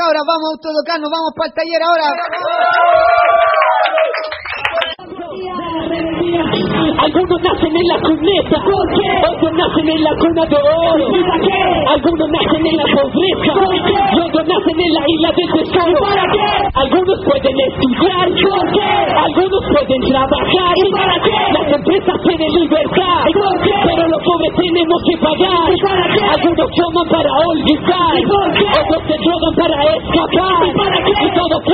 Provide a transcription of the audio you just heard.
ahora vamos a autoeducar, nos vamos para el taller ahora. Algunos nacen en la cuneta, otros nacen en la cuna de oro. Algunos nacen en la pobreza y otros nacen en la isla del tesoro. Algunos pueden estudiar, algunos pueden trabajar. Las empresas tienen libertad, pero los pobres tenemos que pagar. Algunos toman para olvidar, otros se drogan para escapar. Y todos